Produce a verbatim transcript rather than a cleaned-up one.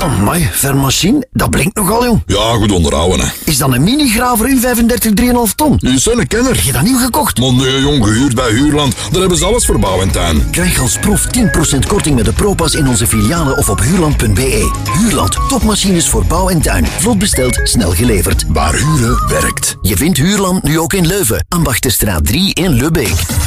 Amai, vermachine, dat blinkt nogal, jong. Ja, goed onderhouden, hè. Is dat een mini-graver U vijfendertig drie komma vijf ton? Die zijn een kenner. Heb je dat nieuw gekocht? Maar nee, jong, gehuurd bij Huurland. Daar hebben ze alles voor bouw en tuin. Krijg als proef tien procent korting met de Propas in onze filialen of op huurland punt be. Huurland, topmachines voor bouw en tuin. Vlot besteld, snel geleverd. Waar huren werkt. Je vindt Huurland nu ook in Leuven. Ambachterstraat drie in Lubbeek.